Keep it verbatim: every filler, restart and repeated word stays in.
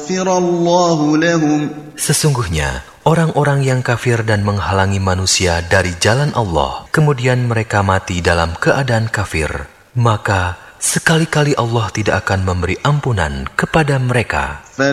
يغفر الله لهم. Sesungguhnya orang-orang yang kafir dan menghalangi manusia dari jalan Allah, kemudian mereka mati dalam keadaan kafir, maka sekali-kali Allah tidak akan memberi ampunan kepada mereka.